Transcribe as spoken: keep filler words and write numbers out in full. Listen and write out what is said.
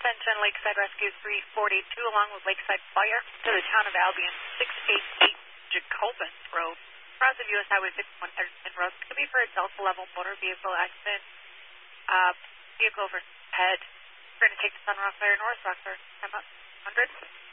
Attention, Lakeside Rescue three forty-two, along with Lakeside Fire, to the town of Albion, six eighty-eight Jacobus Road, across of U S Highway fifty-one Edgerton Road. It's going to be for a Delta level motor vehicle accident. Uh, vehicle overhead. We're going to take the Sunrock Fire North Rock, sir. I'm up. one hundred.